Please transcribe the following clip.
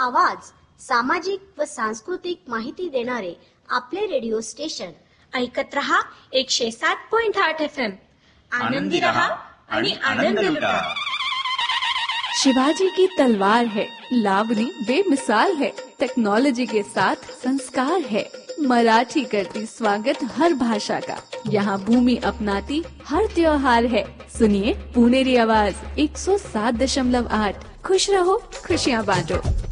आवाज, सामाजिक व सांस्कृतिक माहिती देणारे आपले रेडिओ स्टेशन. ऐकत रहा 107.8 FM. आनंदी रहा आणि आनंद लुटा. शिवाजी की तलवार है, लावनी बेमिसाल है, टेक्नोलॉजी के साथ संस्कार है. मराठी करती स्वागत हर भाषा का, यहाँ भूमि अपनाती हर त्योहार है. सुनिए पुनेरी आवाज 107.8. खुश रहो, खुशियाँ बांटो.